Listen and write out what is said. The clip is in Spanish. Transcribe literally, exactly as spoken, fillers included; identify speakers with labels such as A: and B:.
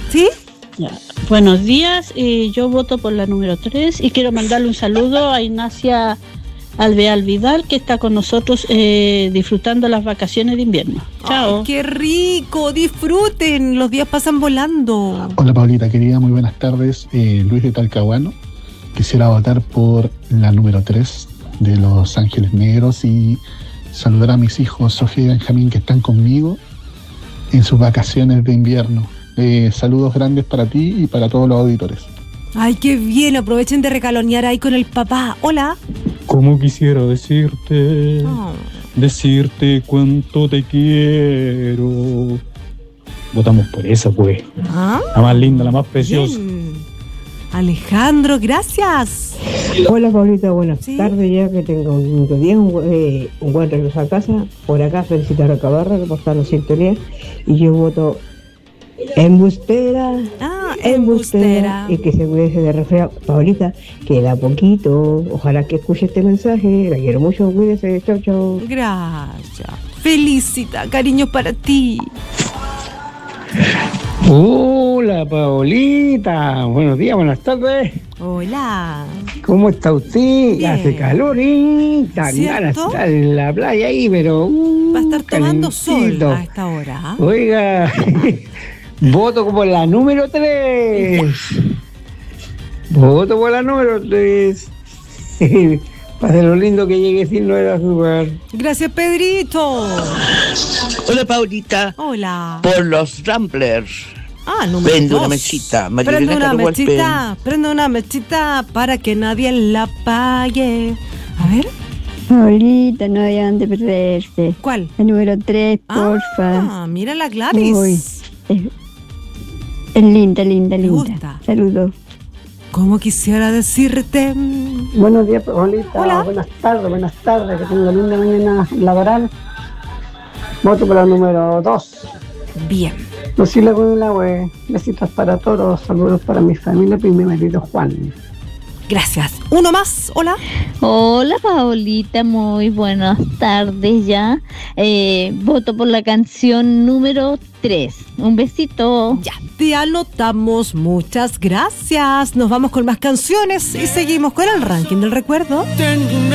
A: ¿Sí?
B: Ya. Buenos días, eh, yo voto por la número tres y quiero mandarle un saludo a Ignacia Alvear Vidal, que está con nosotros eh, disfrutando las vacaciones de invierno. Chao.
A: Ay, ¡qué rico! Disfruten, los días pasan volando.
C: Hola Paulita, querida, muy buenas tardes. Eh, Luis de Talcahuano. Quisiera votar por la número tres de Los Ángeles Negros y saludar a mis hijos Sofía y Benjamín, que están conmigo en sus vacaciones de invierno. Eh, saludos grandes para ti y para todos los auditores.
A: Ay, qué bien, aprovechen de recalonear ahí con el papá. Hola.
D: Como quisiera decirte,
A: Oh.
D: decirte cuánto te quiero. Votamos por esa, pues.
A: ¿Ah?
D: La más linda, la más preciosa.
A: Bien. Alejandro, gracias.
E: Hola Paulita, buenas
A: ¿Sí?
E: tardes, ya que tengo un minuto diez, un, eh, un buen regreso a casa. Por acá felicitar a Cabarra por estar en sintonía y yo voto embustera,
A: Ah,
E: embustera, y que se cuide de resfriado. Paulita, queda poquito, ojalá que escuche este mensaje, la quiero mucho, cuídese, chau chau.
A: Gracias. Felicita, cariño para ti.
F: Hola Paolita, buenos días, buenas tardes.
A: Hola.
F: ¿Cómo está usted?
A: Bien.
F: Hace calor, ¿eh? Tan ganas
A: ¿Cierto?
F: de estar en la playa ahí, pero... Uh,
A: Va a estar tomando
F: calentito.
A: sol a esta hora. ¿Ah?
F: Oiga, voto como la número tres. Voto por la número tres. Para hacer lo lindo que llegue sin no era azúcar.
A: Gracias, Pedrito.
G: Hola Paulita,
A: Hola.
G: por los Ramblers.
A: Ah, número
G: Prende
A: dos.
G: una mechita, María
A: Prende
G: Elena
A: una
G: Carhualpe.
A: mechita, prende una mechita para que nadie la apague. A ver,
H: Paulita, no habían de perderse.
A: ¿cuál?
H: El número tres, porfa.
A: Ah, mira la Gladys.
H: Uy, es, es linda, linda,
A: Me
H: linda.
A: gusta.
H: Saludos.
A: Como quisiera decirte.
E: Buenos días Paulita,
A: Hola.
E: buenas tardes, buenas tardes, que tenga linda mañana laboral. Voto por la número dos.
A: Bien.
E: Lucila con el agua, besitos para todos, saludos para mi familia y mi marido Juan.
A: Gracias. Uno más. Hola.
I: Hola Paolita, muy buenas tardes ya. Eh, voto por la canción número tres. Un besito.
A: Ya, te anotamos. Muchas gracias. Nos vamos con más canciones y seguimos con el ranking del recuerdo.
J: Tengo una